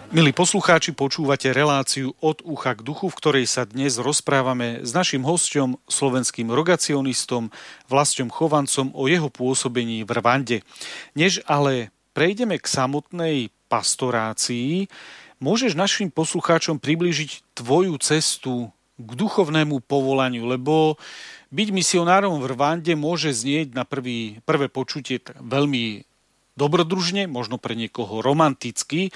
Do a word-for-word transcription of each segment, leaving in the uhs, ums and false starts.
Milí poslucháči, počúvate reláciu Od ucha k duchu, v ktorej sa dnes rozprávame s naším hosťom, slovenským rogacionistom Vlastom Chovancom o jeho pôsobení v Rwande. Než ale prejdeme k samotnej pastorácii, môžeš našim poslucháčom priblížiť tvoju cestu k duchovnému povolaniu, lebo byť misionárom v Rwande môže znieť na prvý, prvé počutie veľmi dobrodružne, možno pre niekoho romanticky,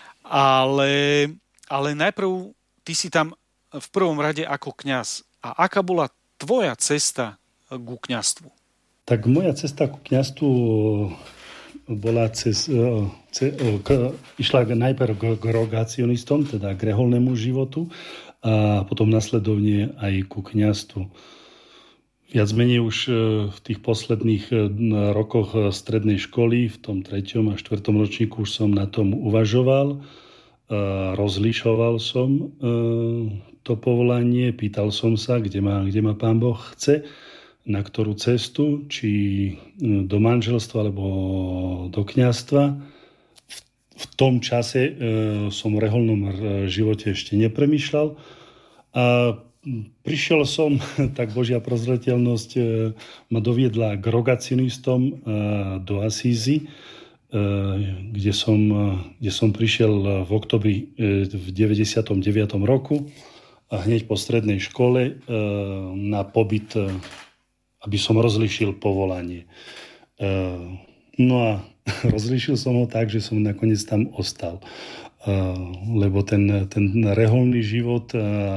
Ale, ale najprv ty si tam v prvom rade ako kňaz. A aká bola tvoja cesta ku kňazstvu? Tak moja cesta ku kňazstvu bola cez, ce, k, išla najprv k, k rogacionistom, teda k reholnému životu, a potom nasledovne aj ku kňazstvu. Viac menej už v tých posledných rokoch strednej školy, v tom treťom a štvrtom ročníku už som na tom uvažoval, rozlišoval som to povolanie, pýtal som sa, kde ma, kde ma Pán Boh chce, na ktorú cestu, či do manželstva alebo do kňazstva. V tom čase som v reholnom živote ešte nepremýšľal a prišiel som, tak Božia prozreteľnosť ma doviedla k rogacionistom do Asízy, kde som, kde som prišiel v oktobri v deväťdesiatom deviatom roku a hneď po strednej škole na pobyt, aby som rozlíšil povolanie. No a rozlíšil som ho tak, že som nakoniec tam ostal. Lebo ten, ten reholný život,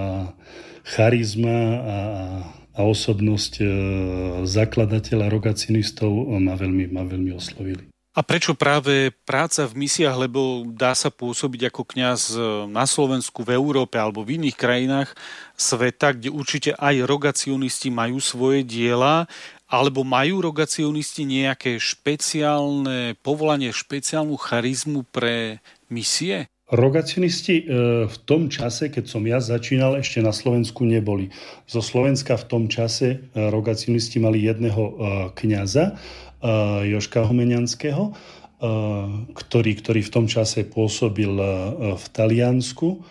charizma a, a osobnosť zakladateľa rogacionistov ma veľmi, ma veľmi oslovili. A prečo práve práca v misiách, lebo dá sa pôsobiť ako kňaz na Slovensku, v Európe alebo v iných krajinách sveta, kde určite aj rogacionisti majú svoje diela, alebo majú rogacionisti nejaké špeciálne povolanie, špeciálnu charizmu pre misie? Rogacionisti v tom čase, keď som ja začínal, ešte na Slovensku neboli. Zo Slovenska v tom čase rogacionisti mali jedného kňaza, Jožka Homenianského, ktorý, ktorý v tom čase pôsobil v Taliansku.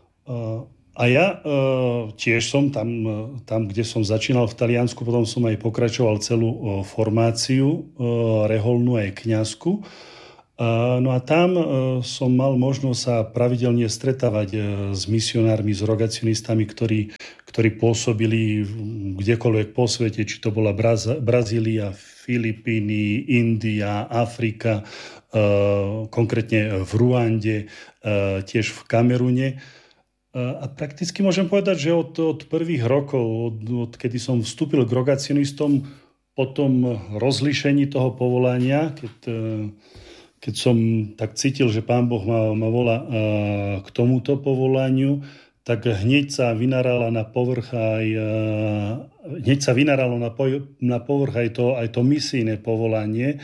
A ja tiež som tam, tam, kde som začínal v Taliansku, potom som aj pokračoval celú formáciu reholnú aj kňazku. No a tam som mal možnosť sa pravidelne stretávať s misionármi, s rogacionistami, ktorí, ktorí pôsobili kdekoľvek po svete, či to bola Braz- Brazília, Filipíny, India, Afrika, konkrétne v Ruande, tiež v Kamerune. A prakticky môžem povedať, že od, od prvých rokov, od, od kedy som vstúpil k rogacionistom, po tom rozlíšení toho povolania, keď Keď som tak cítil, že Pán Boh ma, ma volá k tomuto povolaniu, tak hneď sa vynárala na povrch aj, hneď sa vynáralo na, po, na povrch aj to, aj to misijné povolanie.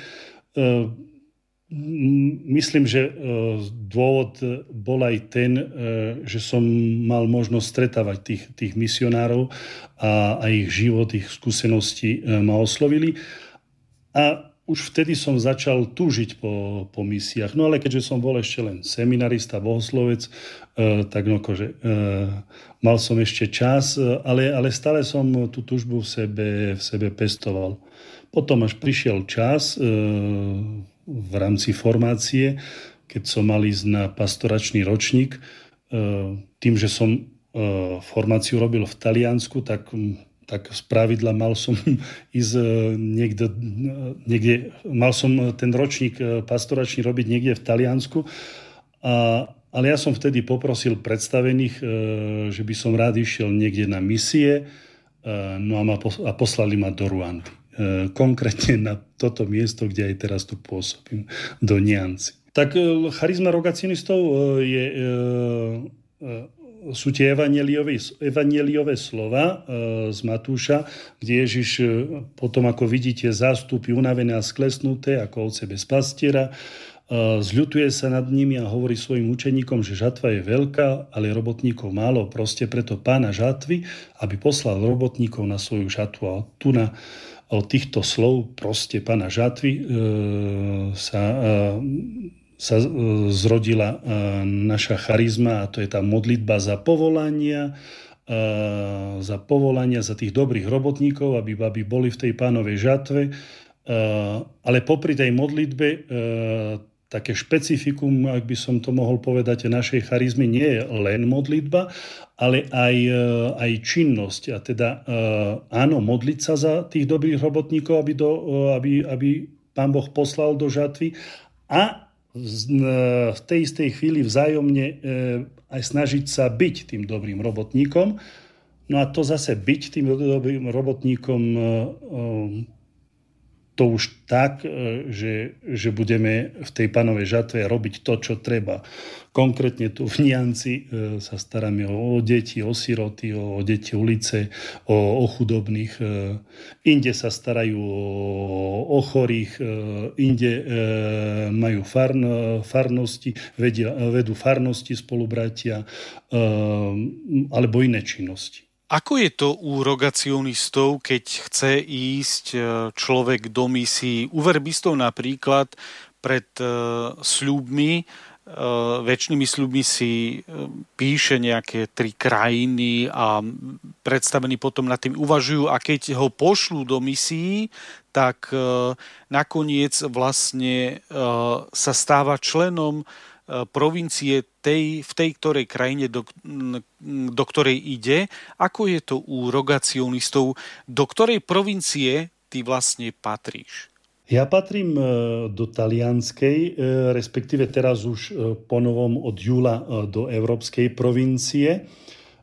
Myslím, že dôvod bol aj ten, že som mal možnosť stretávať tých, tých misionárov a, a ich život, ich skúsenosti ma oslovili. A už vtedy som začal túžiť po, po misiách. No ale keďže som bol ešte len seminarista, bohoslovec, e, tak no akože, e, mal som ešte čas, ale, ale stále som tú túžbu v sebe, v sebe pestoval. Potom až prišiel čas e, v rámci formácie, keď som mal ísť na pastoračný ročník. E, tým, že som e, formáciu robil v Taliansku, tak tak spravidla mal som ísť niekde, niekde, mal som ten ročník pastoračný robiť niekde v Taliansku, a, ale ja som vtedy poprosil predstavených, že by som rád išiel niekde na misie, no a, ma, a poslali ma do Ruandy. Konkrétne na toto miesto, kde aj teraz tu pôsobím, do Nianci. Tak charizma rogacionistov je... sú tie evanjeliové, evanjeliové slova z Matúša, kde Ježiš potom, ako vidíte, zástupy unavené a sklesnuté, ako ovce bez pastiera, zľutuje sa nad nimi a hovorí svojim učeníkom, že žatva je veľká, ale robotníkov málo. Proste preto pána žatvy, aby poslal robotníkov na svoju žatvu. A tu na od týchto slov proste pána žatvy e, sa... E, sa zrodila naša charizma, a to je tá modlitba za povolania, za povolania, za tých dobrých robotníkov, aby, aby boli v tej Pánovej žatve. Ale popri tej modlitbe také špecifikum, ak by som to mohol povedať, našej charizmy nie je len modlitba, ale aj, aj činnosť. A teda áno, modliť sa za tých dobrých robotníkov, aby, do, aby, aby Pán Boh poslal do žatvy, a v tej istej chvíli vzájomne aj snažiť sa byť tým dobrým robotníkom. No a to zase byť tým dobrým robotníkom, to už tak, že, že budeme v tej Pánovej žatve robiť to, čo treba. Konkrétne tu v Nianci sa staráme o deti, o siroty, o deti ulice, o, o chudobných. Inde sa starajú o, o chorých, inde majú farn, farnosti, vedia, vedú farnosti spolubratia alebo iné činnosti. Ako je to u rogacionistov, keď chce ísť človek do misií? U verbistov napríklad pred uh, sľubmi, uh, večnými sľubmi si uh, píše nejaké tri krajiny a predstavení potom nad tým uvažujú, a keď ho pošlú do misií, tak uh, nakoniec vlastne uh, sa stáva členom provincie tej, v tej ktorej krajine, do, do ktorej ide. Ako je to u rogacionistov? Do ktorej provincie ty vlastne patríš? Ja patrím do talianskej, respektíve teraz už ponovom od júla do európskej provincie.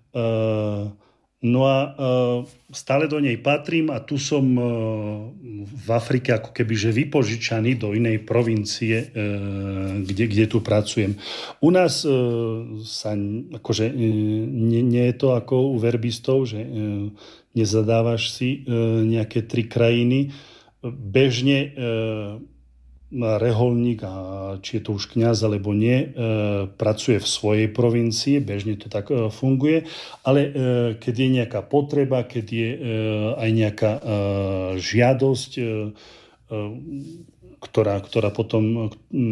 No a stále do nej patrím, a tu som v Afrike ako keby že vypožičaný do inej provincie, kde, kde tu pracujem. U nás sa akože nie, nie je to ako u verbistov, že nezadávaš si nejaké tri krajiny. Bežne reholník, a či je to už kňaz alebo nie, pracuje v svojej provincii, bežne to tak funguje, ale keď je nejaká potreba, keď je aj nejaká žiadosť, ktorá, ktorá potom,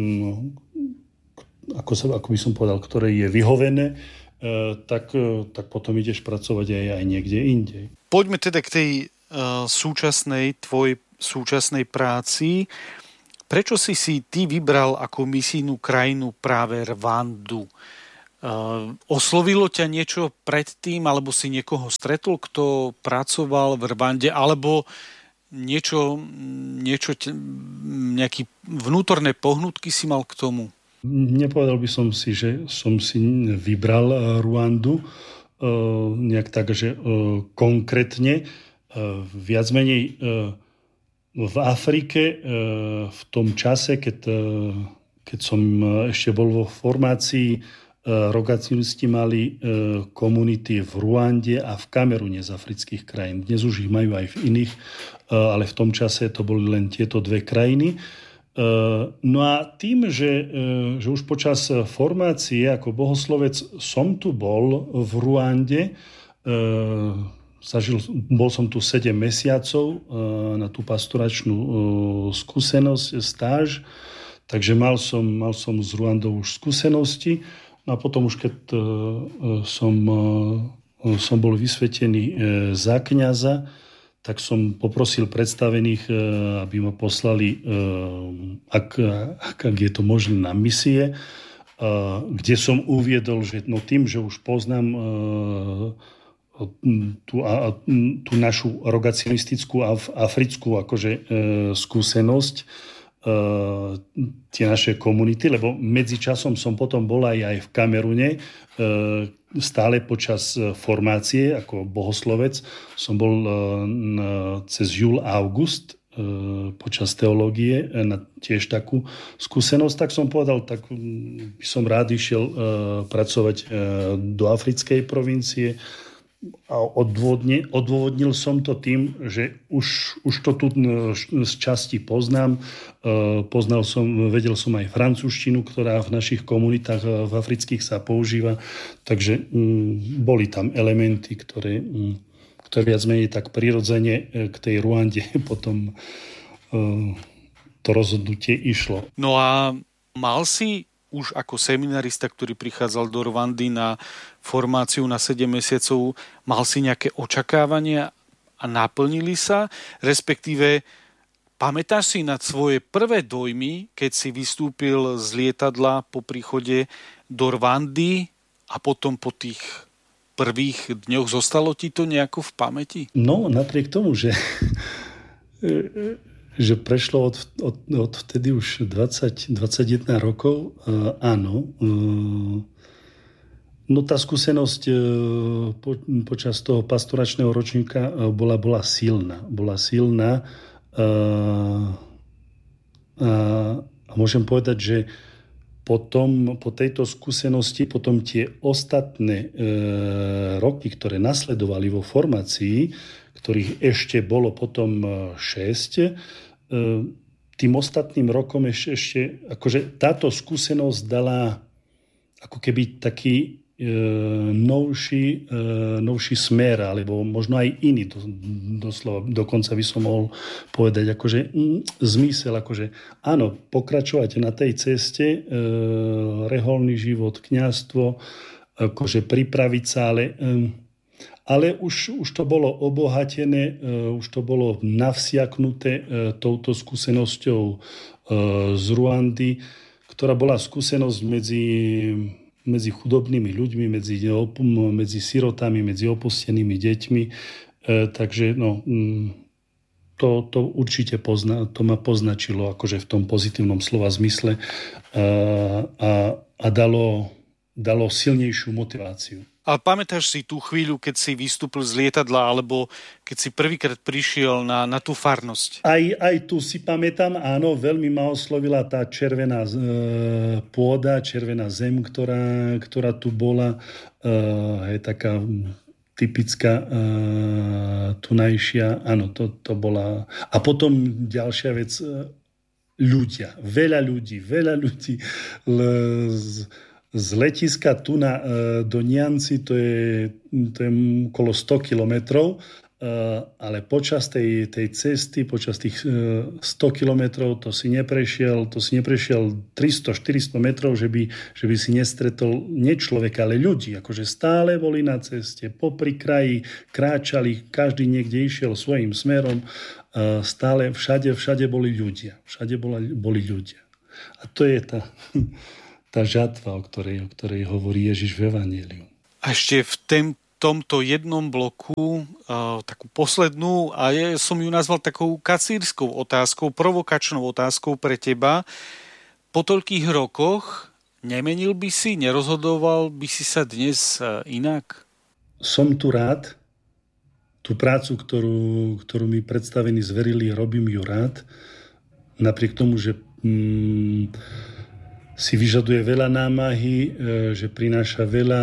ako, sa, ako by som povedal, ktorej je vyhovené, tak, tak potom ideš pracovať aj, aj niekde inde. Poďme teda k tej uh, súčasnej, tvojej súčasnej práci. Prečo si si ty vybral ako misijnú krajinu práve Rwandu? Uh, oslovilo ťa niečo predtým, alebo si niekoho stretol, kto pracoval v Rwande, alebo niečo, niečo nejaké vnútorné pohnutky si mal k tomu? Nepovedal by som si, že som si vybral Rwandu uh, nejak tak, že uh, konkrétne. Uh, viac menej uh, v Afrike v tom čase, keď, keď som ešte bol vo formácii, rogacionisti mali komunity v Ruande a v Kamerune z afrických krajín. Dnes už ich majú aj v iných, ale v tom čase to boli len tieto dve krajiny. No a tým, že, že už počas formácie ako bohoslovec som tu bol v Ruande, Zažil, bol som tu sedem mesiacov na tú pastoračnú skúsenosť, stáž, takže mal som, mal som s Ruandou už skúsenosti. No a potom už keď som, som bol vysvetený za kňaza, tak som poprosil predstavených, aby ma poslali, ak, ak je to možné, na misie, kde som uviedol, že no tým, že už poznám Tú, a, tú našu rogacionistickú a africkú akože, e, skúsenosť, e, tie naše komunity, lebo medzičasom som potom bol aj, aj v Kamerune, e, stále počas formácie ako bohoslovec. Som bol e, na, cez júl a august e, počas teológie e, na tiež takú skúsenosť, tak som povedal, tak by som rád išiel e, pracovať e, do africkej provincie. A odôvodnil, odôvodnil som to tým, že už, už to tu z časti poznám. Poznal som, vedel som aj francúzštinu, ktorá v našich komunitách v afrických sa používa. Takže m, boli tam elementy, ktoré, m, ktoré viac menej tak prirodzene k tej Ruande potom m, to rozhodnutie išlo. No a Mal si už ako seminarista, ktorý prichádzal do Rwandy na formáciu na sedem mesiacov, mal si nejaké očakávania a naplnili sa? Respektíve, pamätáš si na svoje prvé dojmy, keď si vystúpil z lietadla po príchode do Rwandy a potom po tých prvých dňoch? Zostalo ti to nejako v pamäti? No, napriek tomu, že že prešlo od, od, od vtedy už dvadsať dvadsaťjeden rokov, uh, áno. Uh, no tá skúsenosť uh, po, počas toho pastoračného ročníka uh, bola, bola silná. Bola silná uh, a, a môžem povedať, že potom, po tejto skúsenosti, potom tie ostatné uh, roky, ktoré nasledovali vo formácii, ktorých ešte bolo potom šesť, tým ostatným rokom ešte, ešte akože táto skúsenosť dala ako keby taký e, novší, e, novší smer, alebo možno aj iný, do, doslova, dokonca by som mohol povedať, akože mm, zmysel, akože áno, pokračovať na tej ceste, e, reholný život, kňazstvo, akože pripraviť sa, ale e, Ale už, už to bolo obohatené, už to bolo navsiaknuté touto skúsenosťou z Ruandy, ktorá bola skúsenosť medzi, medzi chudobnými ľuďmi, medzi, medzi sirotami, medzi opustenými deťmi. Takže no, to, to určite pozna, to ma poznačilo akože v tom pozitívnom slova zmysle a, a dalo, dalo silnejšiu motiváciu. Ale pamätáš si tú chvíľu, keď si vystúpil z lietadla, alebo keď si prvýkrát prišiel na, na tú farnosť? Aj, aj tu si pamätám, áno, veľmi ma oslovila tá červená e, pôda, červená zem, ktorá, ktorá tu bola. E, je taká typická e, tunajšia. Áno, to, to bola... A potom ďalšia vec, e, ľudia. Veľa ľudí, veľa ľudí. L, z, Z letiska tu na, do Nianci to je, to je okolo sto kilometrov, ale počas tej, tej cesty, počas tých sto kilometrov to si neprešiel, to si neprešiel tristo štyristo metrov, že by, že by si nestretol nie človeka, ale ľudí. Akože stále boli na ceste, popri kraji, kráčali, každý niekde išiel svojím smerom, stále všade, všade boli ľudia. Všade boli, boli ľudia. A to je tá... tá žatva, o ktorej, o ktorej hovorí Ježiš v Evanjeliu. A ešte v tém, tomto jednom bloku uh, takú poslednú, a ja som ju nazval takou kacírskou otázkou, provokačnou otázkou pre teba. Po toľkých rokoch nemenil by si, nerozhodoval by si sa dnes uh, inak? Som tu rád. Tú prácu, ktorú, ktorú mi predstavení zverili, robím ju rád. Napriek tomu, že... Mm, si vyžaduje veľa námahy, že prináša veľa,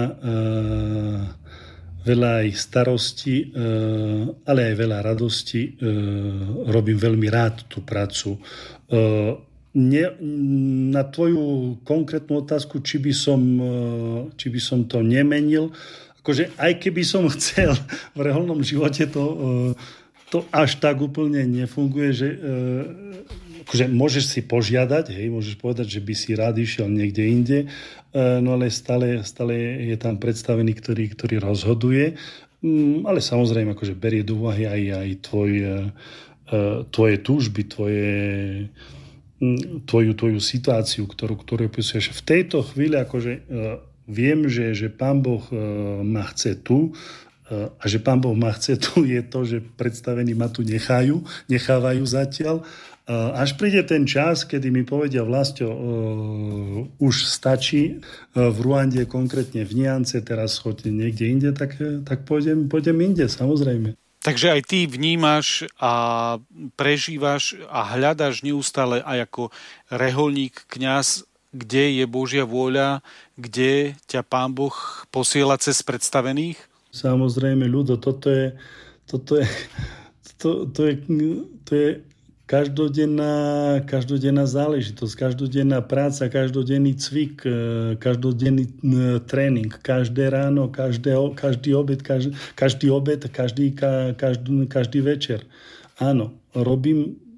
veľa aj starosti, ale aj veľa radosti. Robím veľmi rád tú prácu. Ne, na tvoju konkrétnu otázku, či by som, či by som to nemenil, akože aj keby som chcel, v reholnom živote to, to až tak úplne nefunguje, že akože môžeš si požiadať, hej, môžeš povedať, že by si rád išiel niekde inde, no ale stále, stále je tam predstavený, ktorý, ktorý rozhoduje, ale samozrejme akože berie do úvahy aj, aj tvoj, tvoje túžby, tvoje, tvoju, tvoju situáciu, ktorú, ktorú opisuješ. V tejto chvíli akože viem, že, že Pán Boh ma chce tu, a že Pán Boh ma chce tu, je to, že predstavení ma tu nechajú, nechávajú zatiaľ. Až príde ten čas, kedy mi povedia, Vlasto, uh, už stačí, uh, v Ruande, konkrétne v Niance, teraz choď niekde inde, tak, tak pôjdem, pôjdem inde, samozrejme. Takže aj ty vnímaš a prežívaš a hľadaš neustále aj ako reholník, kňaz, kde je Božia vôľa, kde ťa Pán Boh posiela cez predstavených? Samozrejme, ľudo, toto je, toto je, to, to je, to je každodenná, každodenná záležitosť, každodenná práca, každodenný cvik, každodenný tréning, každé ráno, každé, každý obed, každý, každý obed, každý, každý, každý večer. Áno, robím,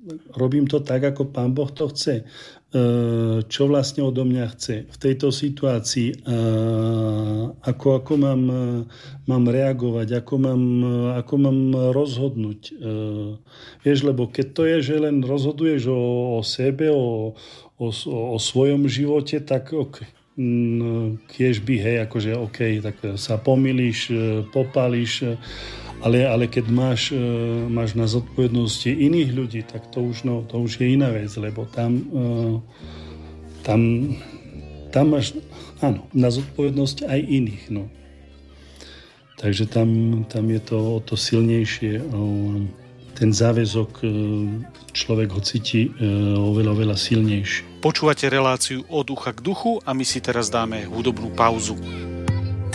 robím to tak, ako Pán Boh to chce. Čo vlastne odo mňa chce v tejto situácii, ako, ako mám, mám reagovať, ako mám, ako mám rozhodnúť. Vieš, lebo keď to je, že len rozhoduješ o, o sebe, o, o, o svojom živote, tak okay. Kiež by, hej, akože OK, tak sa pomýliš, popálíš, ale, ale keď máš, máš na zodpovednosti iných ľudí, tak to už, no, to už je iná vec, lebo tam, tam, tam máš, áno, na zodpovednosť aj iných, no. Takže tam, tam je to o to silnejšie, ten záväzok človek ho cíti oveľa, oveľa silnejšie. Počúvate reláciu Od ucha k duchu a my si teraz dáme hudobnú pauzu.